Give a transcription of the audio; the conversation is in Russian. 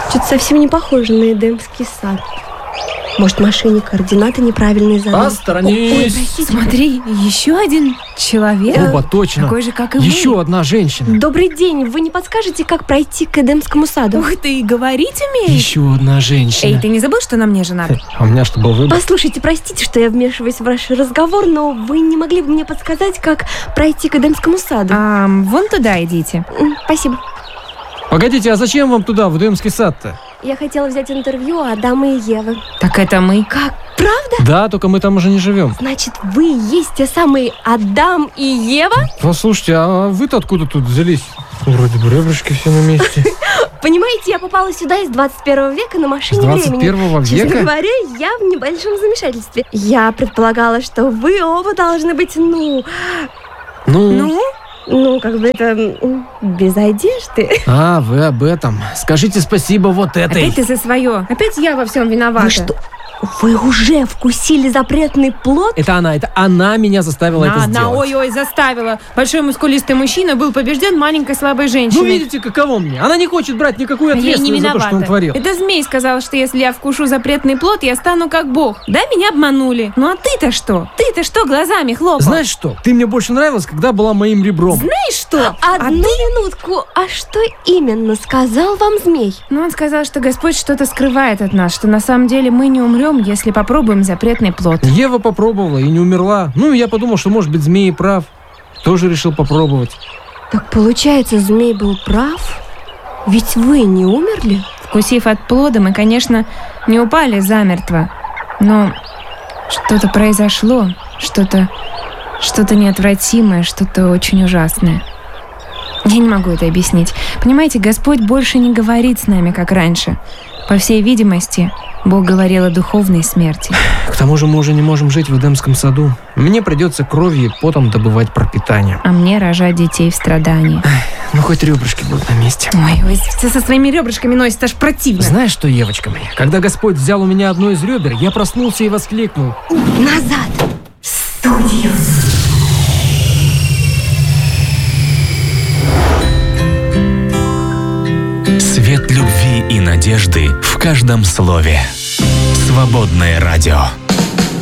Что-то совсем не похоже на Эдемский сад. Может, мошенник координаты неправильные задал? Посторонись! Смотри, еще один человек. Оба, точно. Такой же, как и Еще одна женщина. Добрый день. Вы не подскажете, как пройти к Эдемскому саду? Ух ты, и говорить умеешь. Еще одна женщина. Эй, ты не забыл, что на мне женат? А у меня что, был выбор? Послушайте, простите, что я вмешиваюсь в ваш разговор, но вы не могли бы мне подсказать, как пройти к Эдемскому саду? Вон туда идите. Спасибо. Погодите, а зачем вам туда, в Эдемский сад-то? Я хотела взять интервью у Адама и Евы. Так это мы. Как? Правда? Да, только мы там уже не живем. Значит, вы есть те самые Адам и Ева? Послушайте, а вы-то откуда тут взялись? Вроде бы ребрышки все на месте. Понимаете, я попала сюда из 21 века на машине времени. 21 Честно века? говоря, я в небольшом замешательстве. Я предполагала, что вы оба должны быть, как бы это, без одежды. А, вы об этом. Скажите спасибо вот этой. Опять ты за свое. Опять я во всем виновата. Вы что? Вы уже вкусили запретный плод? Это она меня заставила это сделать. Ой-ой, заставила. Большой мускулистый мужчина был побежден маленькой слабой женщиной. Ну, видите, каково мне. Она не хочет брать никакую Я не ответственность за то, что он виновата. творил. Это змей сказал, что если я вкушу запретный плод, я стану как бог. Да, меня обманули. Ну а ты-то что? Ты-то что глазами хлопал? Знаешь что? Ты мне больше нравилась, когда была моим ребром. Знаешь что? Одну минутку. А что именно сказал вам змей? Ну, он сказал, что Господь что-то скрывает от нас, что на самом деле мы не умрем, если попробуем запретный плод. Ева попробовала и не умерла. Ну, я подумал, что, может быть, змей прав. Тоже решил попробовать. Так получается, змей был прав? Ведь вы не умерли? Вкусив от плода, мы, конечно, не упали замертво. Но что-то произошло, что-то неотвратимое, что-то очень ужасное. Я не могу это объяснить. Понимаете, Господь больше не говорит с нами, как раньше. По всей видимости, Бог говорил о духовной смерти. К тому же мы уже не можем жить в Эдемском саду. Мне придется кровью и потом добывать пропитание. А мне рожать детей в страдании. Ну, хоть ребрышки будут на месте. Ой, ты со своими ребрышками носит, аж противно. Знаешь что, Евочка моя, когда Господь взял у меня одно из ребер, я проснулся и воскликнул: Назад! В студию! Свет любви и надежды в каждом слове. Свободное радио.